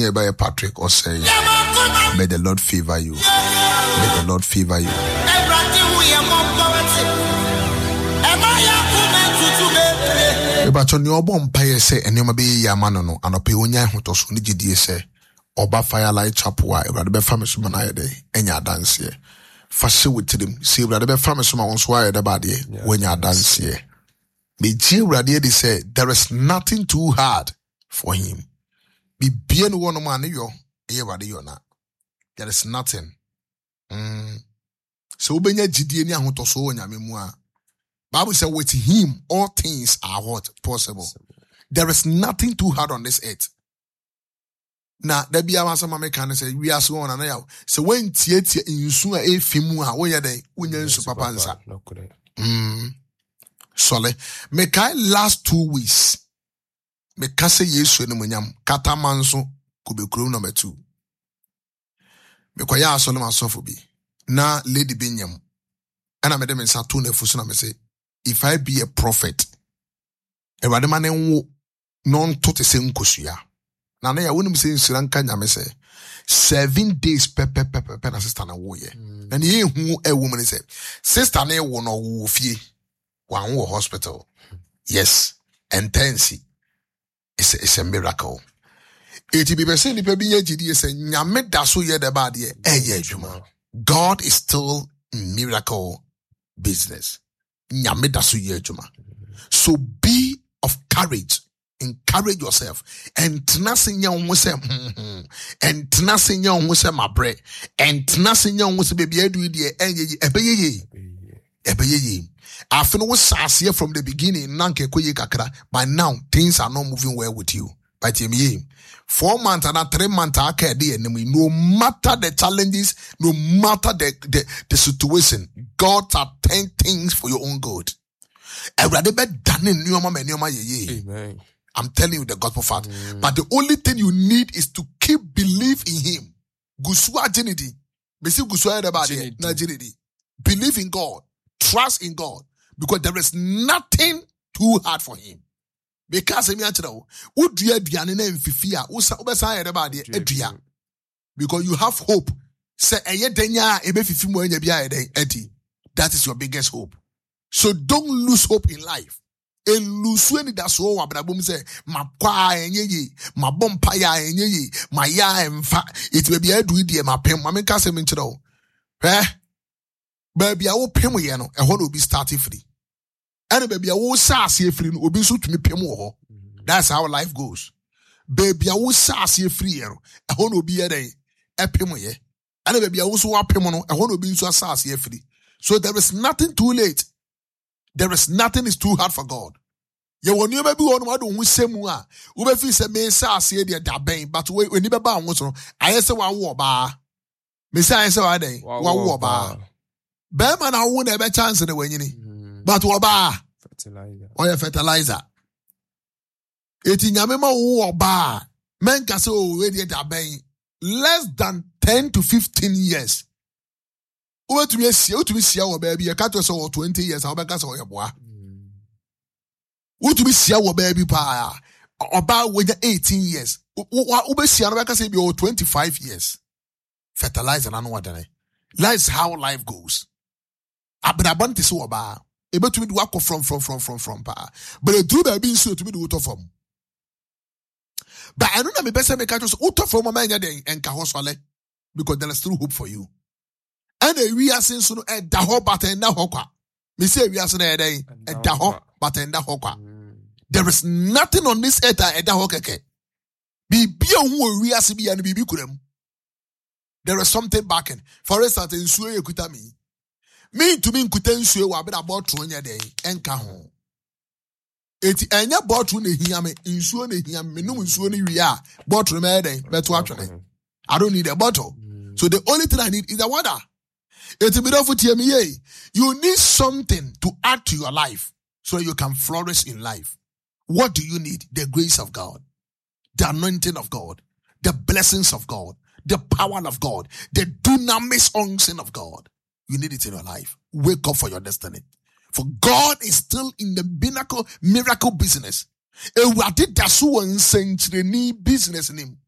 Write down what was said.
by Patrick or say, may the Lord favor you. May the Lord favor you. But on your bomb pay say, and you may be Yamano, and a peonia who to soon did say, Oba Firelight Chapua, rather be famous man day, and ya dance here. Facility them, see rather be famous man once wire the body when ya dance here. Be G radiated say, there is nothing too hard for him. Be bien one man, yo, not. There is nothing. So when you Gideon who to so in your memoir. Bible says with him all things are what? Possible. There is nothing too hard on this earth. Now, there be a some American say we are so on and now. So when theater in soon a fimua, when you're there, when you're in Superpanza. Sorry. Make I last 2 weeks. Make I say yes when I'm Katamanso could be crew number 2. Make I ask myself be na Lady Binyam. And I made them in Satune Fusuna me say, if I be a prophet, a radimane non tote se nkosuya. Na na ya wonu say Srilanka nyame say 7 days pepe na sister na wo ye. And ye hu a woman say sister na wo no wo fie. Wan wo hospital. Yes, intense. It's a miracle. 80% ni pe bi ye gidi say nyame da so ye de ba de eye adwuma. God is still in miracle business. So be of courage. Encourage yourself. And tenasinya umuse and tenasinya umuse mabre. And tenasinya umuse baby edu die ebeye. I feel was sassier from the beginning. Nanke koye kakra. By now things are not moving well with you. But 4 months and 3 months no matter the challenges, no matter the situation, God has 10 things for your own good. Amen. I'm telling you the gospel fact. But the only thing you need is to keep belief in him. Believe in God. Trust in God. Because there is nothing too hard for him. Because because you have hope. That is your biggest hope. So don't lose hope in life. And lose when that's all Abraham say, my kwa enye, my bompaya enye, my ya and it will be a do it, my pen, my make us a mincho. Baby, I will pay me, and what will be starting free. And baby, I will say free, will be so to me pay more. That's how life goes. Baby, I will say free, and what will be a day, a pay more. And baby, I also want pay more, and what will be so say free. So there is nothing too late. There is nothing is too hard for God. You will never be on what we say more. We may feel say me say the daben, but we never ba won so. I say wa wo ba. Me say I say wa dey. Wa wo ba. Be man na wo na be chance the when you but wo ba. Fertilizer. Or fertilizer. Eti nyame ma wo ba. Men ka say o we dey daben less than 10 to 15 years. What to be see our baby, a cat or 20 years, I'll make us all your boy. What to be see our baby pa about with 18 years. What see our say be 25 years. Fertilizer and what that's how life goes. Abrabant is so about able to be work from pa. But the two baby so to be the water from. But I don't know me best make us out from a man and Kahosale because there is still hope for you. And we are saying so at the hot button that hoka. Me say we are saying at the hot button that hoka. There is nothing on this earth at the hoka. Be who we are seeing and be kurem. There is something backing. For instance, in Suya Kutami. Me to me Kuten Suya wabed about 20 day and kahon. It's enya bottle ne hiame, insure ne hiame, no insure ne we are. Bottle me but actually. I don't need a bottle. So the only thing I need is the water. You need something to add to your life so you can flourish in life. What do you need? The grace of God, the anointing of God, the blessings of God, the power of God, the dunamis unction of God. You need it in your life. Wake up for your destiny. For God is still in the miracle business. Business in him.